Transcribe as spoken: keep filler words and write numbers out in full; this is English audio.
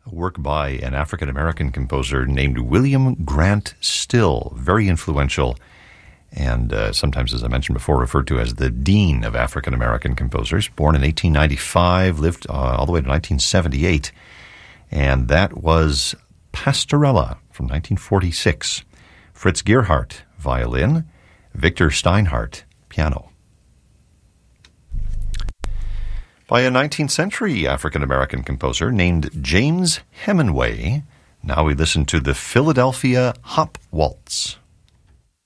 a work by an African-American composer named William Grant Still, very influential and uh, sometimes, as I mentioned before, referred to as the Dean of African-American composers. Born in eighteen ninety-five, lived uh, all the way to nineteen seventy-eight, and that was Pastorella from nineteen forty-six. Fritz Gerhardt, violin. Victor Steinhardt, piano. By a nineteenth century African-American composer named James Hemenway, now we listen to the Philadelphia Hop Waltz.